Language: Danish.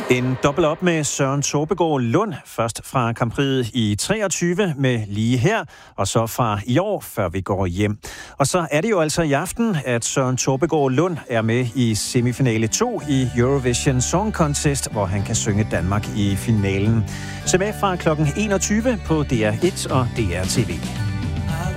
En dobbelt op med Søren Tåbegaard Lund, først fra Grand Prix i 23 med Lige Her, og så fra i år, før vi går hjem. Og så er det jo altså i aften, at Søren Tåbegaard Lund er med i semifinale 2 i Eurovision Song Contest, hvor han kan synge Danmark i finalen. Så med fra kl. 21 på DR1 og DR TV.